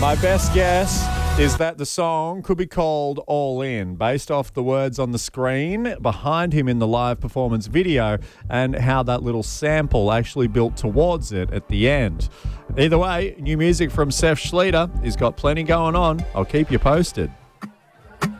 My best guess is that the song could be called All In, based off the words on the screen behind him in the live performance video and how that little sample actually built towards it at the end. Either way, new music from Seth Schlieder. He's got plenty going on. I'll keep you posted.